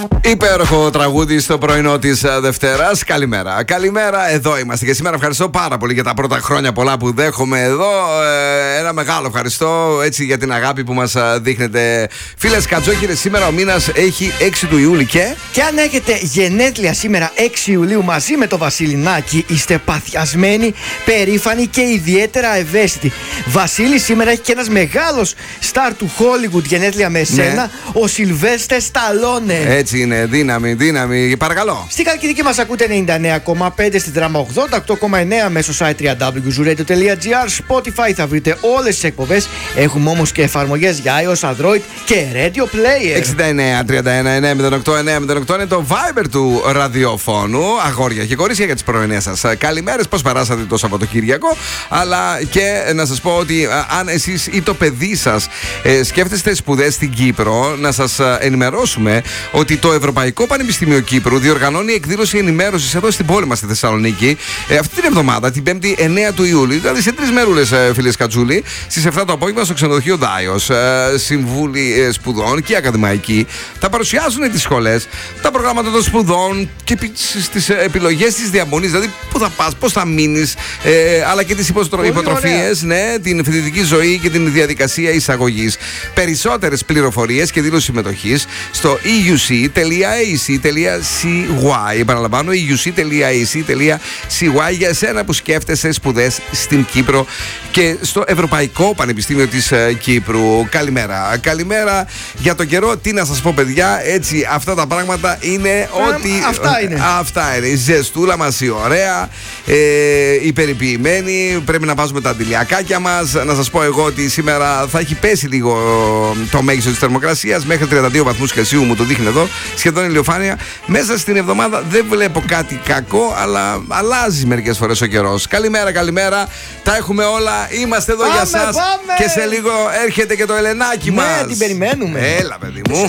Υπέροχο τραγούδι στο πρωινό της Δευτέρας. Καλημέρα. Καλημέρα, εδώ είμαστε και σήμερα. Ευχαριστώ πάρα πολύ για τα πρώτα χρόνια πολλά που δέχομαι εδώ. Ένα μεγάλο ευχαριστώ έτσι για την αγάπη που μας δείχνετε. Φίλες Κατζόκυρες, σήμερα ο μήνας έχει 6 του Ιούλη και αν έχετε γενέθλια σήμερα 6 Ιουλίου μαζί με το Βασιλινάκι, είστε παθιασμένοι, περήφανοι και ιδιαίτερα ευαίσθητοι. Βασίλη, σήμερα έχει και ένας μεγάλος στάρ του Hollywood γενέθλια με εσένα, ο Σιλβέστερ Σταλόνε. Έτσι είναι. Δύναμη, παρακαλώ. Στη Καλκιδική μας ακούτε 99,5, στην Δράμα 88,9 μέσω site www.zuradio.gr. Spotify θα βρείτε όλες τις εκπομπές. Έχουμε όμως και εφαρμογές για iOS, Android και Radio Player. 69-31-908-908 είναι το Viber του ραδιοφώνου. Αγόρια και κορίτσια για τις πρωινές σας καλημέρες. Πώς περάσατε το Σαββατοκύριακο? Αλλά και να σας πω ότι αν εσείς ή το παιδί σας σκέφτεστε σπουδές στην Κύπρο, να σας ενημερώσουμε ότι το Ευρωπαϊκό Πανεπιστήμιο Κύπρου διοργανώνει εκδήλωση ενημέρωσης εδώ στην πόλη μας στη Θεσσαλονίκη αυτή την εβδομάδα, την 5η 9 του Ιούλη, δηλαδή σε 3 μερούλες, φίλες Κατζούλη, στις 7 το απόγευμα στο ξενοδοχείο Δάιος. Σύμβουλοι σπουδών και ακαδημαϊκοί θα παρουσιάσουν τις σχολές, τα προγράμματα των σπουδών και τις επιλογές της διαμονής, δηλαδή πού θα πας, πώς θα μείνεις, αλλά και τις υποτροφίες, την φοιτητική ζωή και την διαδικασία εισαγωγής. Περισσότερες πληροφορίες και δήλωση συμμετοχής στο euc.ac.cy. Επαναλαμβάνω, euc.ac.cy για εσένα που σκέφτεσαι σπουδές στην Κύπρο και στο Ευρωπαϊκό Πανεπιστήμιο της Κύπρου. Καλημέρα. Καλημέρα για τον καιρό. Τι να σας πω, παιδιά, έτσι αυτά τα πράγματα είναι ότι. Αυτά είναι. Η ζεστούλα μας, η ωραία, η περιποιημένη. Πρέπει να βάζουμε τα αντιλιακάκια μας. Να σας πω εγώ ότι σήμερα θα έχει πέσει λίγο το μέγιστο της θερμοκρασίας μέχρι 32 βαθμούς Κελσίου, μου το δείχνει εδώ. Σχεδόν ηλιοφάνεια. Μέσα στην εβδομάδα δεν βλέπω κάτι κακό, αλλά αλλάζει μερικές φορές ο καιρός. Καλημέρα. Τα έχουμε όλα. Είμαστε εδώ για σας. Και σε λίγο έρχεται και το Ελενάκι μας. Ναι, την περιμένουμε. Έλα, παιδί μου.